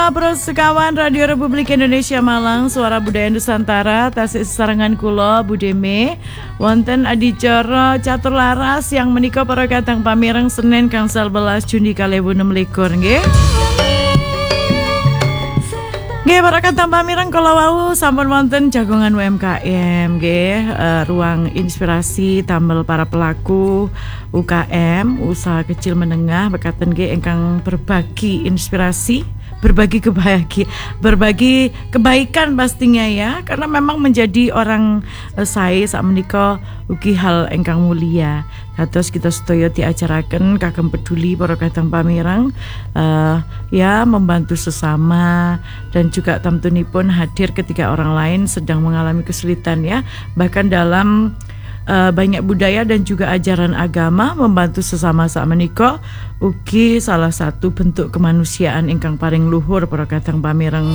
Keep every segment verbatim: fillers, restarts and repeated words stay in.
Muga-muga para sekawan Radio Republik Indonesia Malang, Suara Budaya Nusantara, tasih sesarengan kula Budeme wonten adicara catur laras yang menika para kadang pamireng Senin gangsal belas Juni kalih ewu enem likur nggih. Nggih para kadang pamireng kala wau sampun wonten jagongan U M K M nggih, uh, ruang inspirasi damel para pelaku U K M, usaha kecil menengah bekaten nggih ingkang berbagi inspirasi, berbagi kebahagiaan, berbagi kebaikan pastinya ya, karena memang menjadi orang uh, saya sak menika ugi hal ingkang mulia. Dados kita sedaya diajaraken kagem peduli para kadang pamireng uh, ya membantu sesama dan juga tamtunipun hadir ketika orang lain sedang mengalami kesulitan ya. Bahkan dalam uh, banyak budaya dan juga ajaran agama membantu sesama sak menika ugi salah satu bentuk kemanusiaan ingkang paling luhur para kadang pamireng.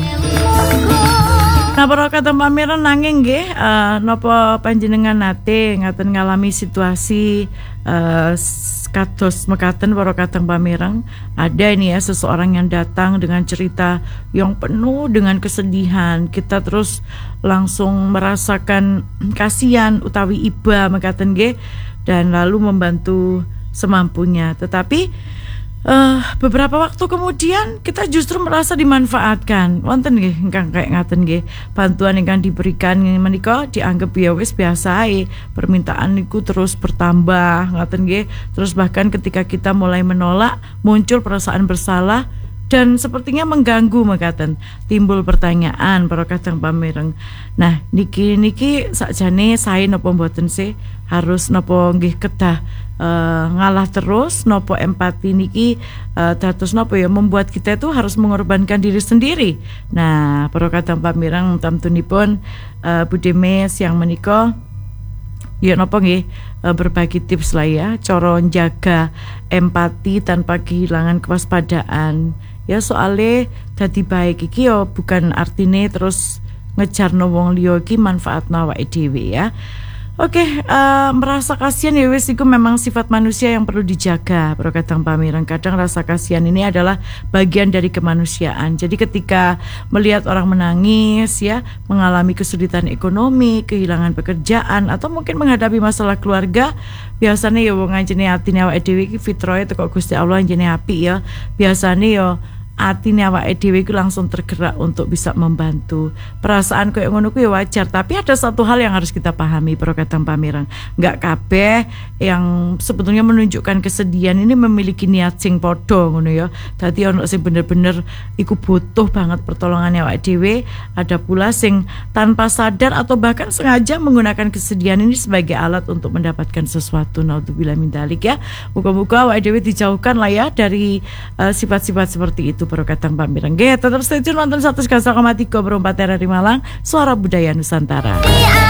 Nah para kadang pamireng nanging nggih uh, napa panjenengan nate ngaten ngalami situasi uh, kados mekaten para kadang pamireng, ada ini ya seseorang yang datang dengan cerita yang penuh dengan kesedihan, kita terus langsung merasakan kasihan utawi iba mekaten nggih dan lalu membantu semampunya, tetapi Uh, beberapa waktu kemudian kita justru merasa dimanfaatkan. Wonten nggih ingkang kayak ngaten nggih, bantuan ingkang diberikan menika dianggap ya wis biasa ae, permintaan niku terus bertambah ngaten nggih. Terus bahkan ketika kita mulai menolak muncul perasaan bersalah dan sepertinya mengganggu mekaten. Timbul pertanyaan para kadang pamireng. Nah, niki niki sakjane sae napa mboten sih? Harus napa nggih kedah Uh, ngalah terus nopo empati niki uh, dados nopo ya membuat kita itu harus mengorbankan diri sendiri. Nah, para kadang pamireng tamtunipun uh, Budeme siang menika ya nopo nggih uh, berbagi tips lah ya cara njaga empati tanpa kehilangan kewaspadaan. Ya soalnya dadi baik iki ya bukan artine terus ngejarno wong liya iki manfaatna awake dhewe ya. Oke, okay, uh, merasa kasihan ya wis iku memang sifat manusia yang perlu dijaga. Para kadang pamireng, kadang rasa kasihan ini adalah bagian dari kemanusiaan. Jadi ketika melihat orang menangis ya, mengalami kesulitan ekonomi, kehilangan pekerjaan atau mungkin menghadapi masalah keluarga, biasanya ya wong anjene atine awake dhewe iki fitrahe teko Gusti Allah anjene apik ya. Biasanya ya atine awake dhewe iku langsung tergerak untuk bisa membantu. Perasaan koyo ngono ku ya wajar, tapi ada satu hal yang harus kita pahami para kadang pamireng. Enggak kabeh yang sebetulnya menunjukkan kesedihan ini memiliki niat sing padha ngono ya. Dadi ono sing bener-bener iku butuh banget pertolongan awake dhewe, ada pula sing tanpa sadar atau bahkan sengaja menggunakan kesedihan ini sebagai alat untuk mendapatkan sesuatu. Naudzubillah min dzalik ya. Muga-muga awake dhewe dijauhkan lah ya dari uh, sifat-sifat seperti itu. Para kadang pamireng nggih tetep stay tune wonten seratus koma tiga Perumpat R R I Malang, Suara Budaya Nusantara.